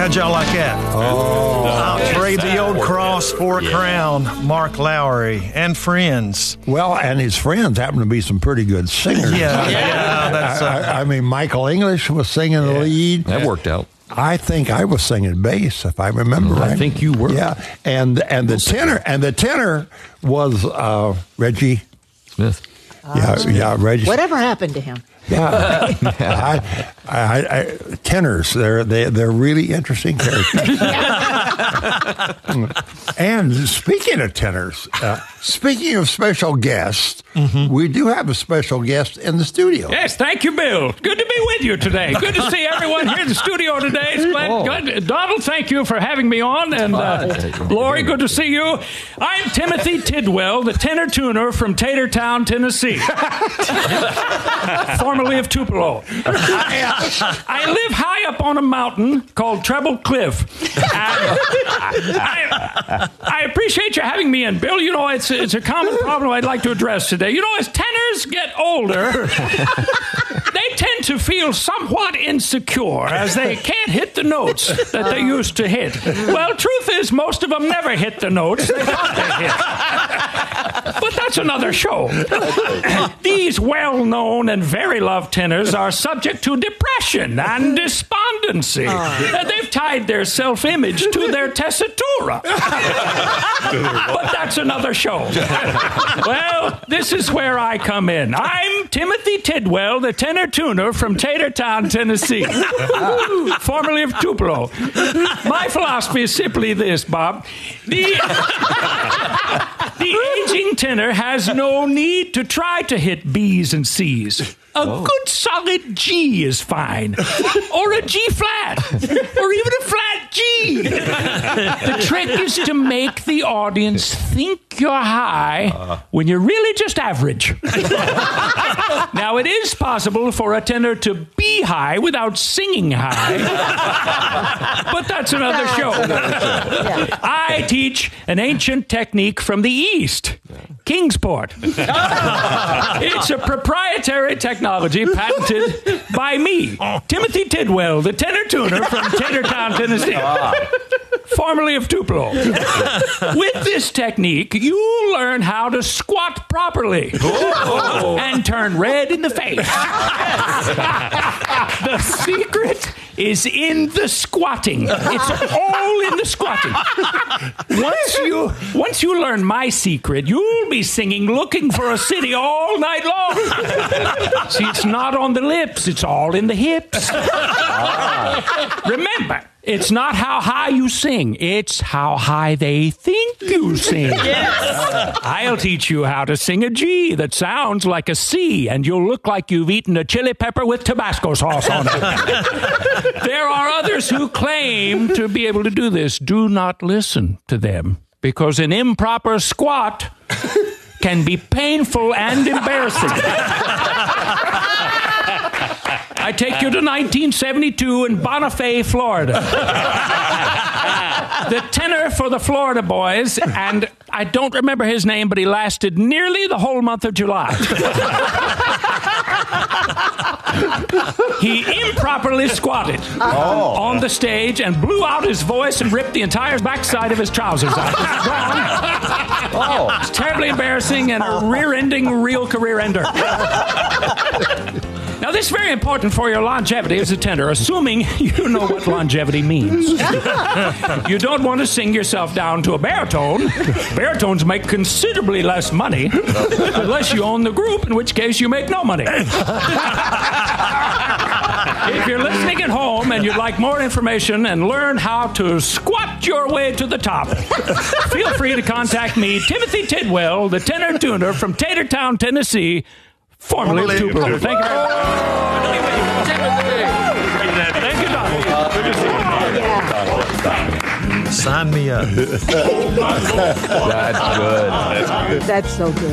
How'd y'all like that? I'll trade the old cross for a crown. Mark Lowry and friends. Well, and his friends happen to be some pretty good singers. That's. I mean, Michael English was singing the lead. That worked out. I think I was singing bass, if I remember right. I think you were. Yeah, and the tenor was Reggie Smith. Reggie. Whatever happened to him? Yeah, tenors. They're really interesting characters. And speaking of tenors, speaking of special guests, we do have a special guest in the studio. Yes, thank you, Bill. Good to be with you today. Good to see everyone here in the studio today. It's good. Donald, thank you for having me on. And Lori, good to see you. I'm Timothy Tidwell, the tenor tuner from Tatertown, Tennessee. Formerly of Tupelo. I live high up on a mountain called Treble Cliff. I appreciate you having me in, Bill. You know, it's a common problem I'd like to address today. You know, as tenors get older, they tend to feel somewhat insecure as they can't hit the notes that they used to hit. Well, truth is, most of them never hit the notes they thought they hit. But that's another show. These well-known and very loved tenors are subject to depression and despondency. They've tied their self-image to their tessitura. But that's another show. Well, this is where I come in. I'm Timothy Tidwell, the tenor tuner from Tatertown, Tennessee, formerly of Tupelo. My philosophy is simply this, Bob. The aging tenor has no need to try to hit B's and C's. A good solid G is fine. Or a G flat. Or even a flat G. The trick is to make the audience think you're high when you're really just average. Now, it is possible for a tenor to be high without singing high. But that's another show. I teach an ancient technique from the East. Kingsport. It's a proprietary technology patented by me, Timothy Tidwell, the tenor tuner from Tatertown, Tennessee, formerly of Tupelo. With this technique, you learn how to squat properly and turn red in the face. The secret is in the squatting. It's all in the squatting. Once you learn my secret, you'll be singing Looking for a City all night long. See, it's not on the lips, it's all in the hips. Remember, it's not how high you sing, it's how high they think you sing. Yes. I'll teach you how to sing a G that sounds like a C, and you'll look like you've eaten a chili pepper with Tabasco sauce on it. There are others who claim to be able to do this. Do not listen to them, because an improper squat can be painful and embarrassing. I take you to 1972 in Bonifay, Florida. The tenor for the Florida Boys, and I don't remember his name, but he lasted nearly the whole month of July. He improperly squatted on the stage and blew out his voice and ripped the entire backside of his trousers out. It's terribly embarrassing and a rear-ending real career ender. Now, this is very important for your longevity as a tenor, assuming you know what longevity means. You don't want to sing yourself down to a baritone. Baritones make considerably less money, unless you own the group, in which case you make no money. If you're listening at home and you'd like more information and learn how to squat your way to the top, feel free to contact me, Timothy Tidwell, the tenor tuner from Tatertown, Tennessee, formerly of Tupelo. Thank you very much. Thank you, Donald. Good to see you. Sign me up. That's good. That's so good.